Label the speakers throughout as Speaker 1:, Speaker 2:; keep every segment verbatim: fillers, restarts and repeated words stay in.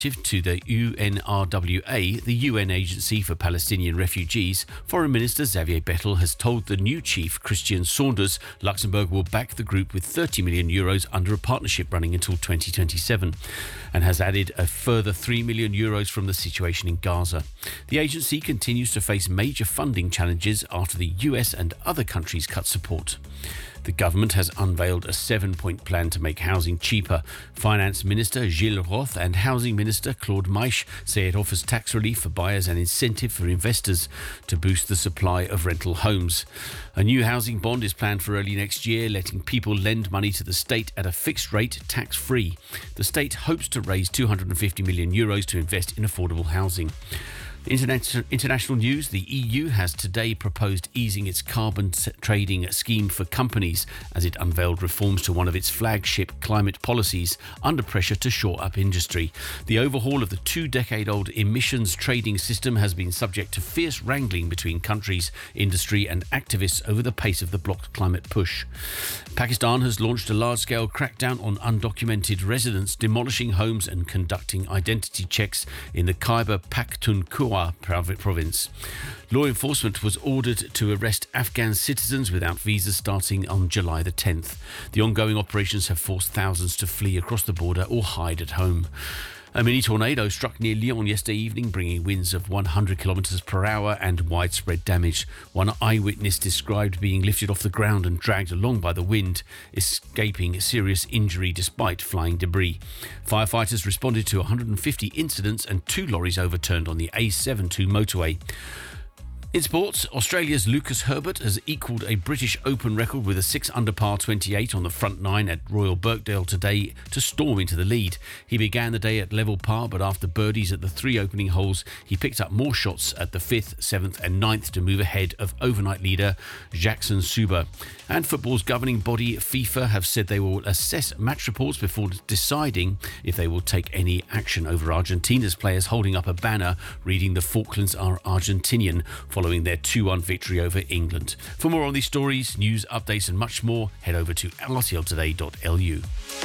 Speaker 1: To the U N R W A, the U N Agency for Palestinian Refugees, Foreign Minister Xavier Bettel has told the new chief, Christian Saunders, Luxembourg will back the group with thirty million euros under a partnership running until twenty twenty-seven, and has added a further three million euros from the situation in Gaza. The agency continues to face major funding challenges after the U S and other countries cut support. The government has unveiled a seven-point plan to make housing cheaper. Finance Minister Gilles Roth and Housing Minister Claude Meisch say it offers tax relief for buyers and incentive for investors to boost the supply of rental homes. A new housing bond is planned for early next year, letting people lend money to the state at a fixed rate, tax-free. The state hopes to raise two hundred fifty million euros to invest in affordable housing. Internet, international news, the E U has today proposed easing its carbon trading scheme for companies as it unveiled reforms to one of its flagship climate policies under pressure to shore up industry. The overhaul of the two-decade-old emissions trading system has been subject to fierce wrangling between countries, industry and activists over the pace of the bloc's climate push. Pakistan has launched a large-scale crackdown on undocumented residents, demolishing homes and conducting identity checks in the Khyber Pakhtunkhwa province. Law enforcement was ordered to arrest Afghan citizens without visas starting on July the tenth. The ongoing operations have forced thousands to flee across the border or hide at home. A mini tornado struck near Lyon yesterday evening, bringing winds of one hundred kilometres per hour and widespread damage. One eyewitness described being lifted off the ground and dragged along by the wind, escaping serious injury despite flying debris. Firefighters responded to one hundred fifty incidents and two lorries overturned on the A seventy-two motorway. In sports, Australia's Lucas Herbert has equalled a British Open record with a six under par twenty-eight on the front nine at Royal Birkdale today to storm into the lead. He began the day at level par, but after birdies at the three opening holes, he picked up more shots at the fifth, seventh and ninth to move ahead of overnight leader Jackson Suber. And football's governing body, FIFA, have said they will assess match reports before deciding if they will take any action over Argentina's players holding up a banner reading "The Falklands are Argentinian," following their two one victory over England. For more on these stories, news, updates and much more, head over to r t l today dot l u.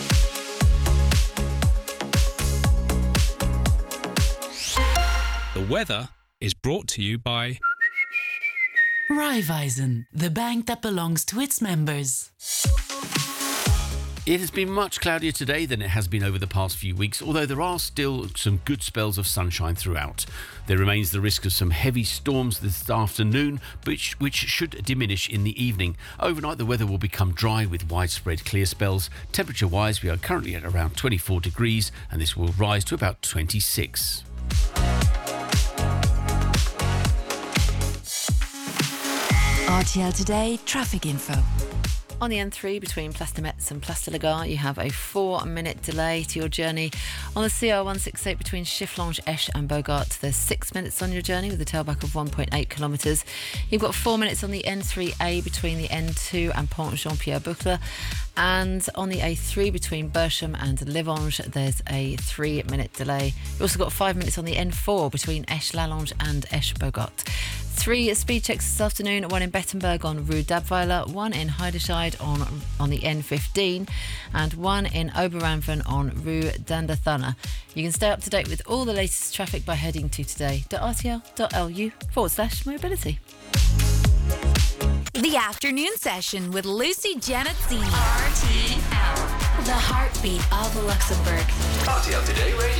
Speaker 2: The weather is brought to you by
Speaker 3: Raiffeisen, the bank that belongs to its members.
Speaker 1: It has been much cloudier today than it has been over the past few weeks, although there are still some good spells of sunshine throughout. There remains the risk of some heavy storms this afternoon, which, which should diminish in the evening. Overnight, the weather will become dry with widespread clear spells. Temperature-wise, we are currently at around twenty-four degrees, and this will rise to about twenty-six.
Speaker 3: R T L Today traffic info.
Speaker 4: On the N three between Place de Metz and Place de la Gare, you have a four-minute delay to your journey. On the C R one sixty-eight between Chifflange, Esch and Bogart, there's six minutes on your journey with a tailback of one point eight kilometres. You've got four minutes on the N three A between the N two and Pont Jean-Pierre-Boucle. And on the A three between Bersham and Livange, there's a three-minute delay. You've also got five minutes on the N four between Esch-Lallange and Esch-Bogart. Three speed checks this afternoon, one in Bettenberg on Rue d'Abweiler, one in Heiderscheid on on the N fifteen and one in Oberammergau on Rue d'Andathana. You can stay up to date with all the latest traffic by heading to today dot r t l dot l u forward slash mobility.
Speaker 5: The afternoon session with Lucy Janazzini. R T L, the heartbeat of Luxembourg.
Speaker 6: R T L Today Radio.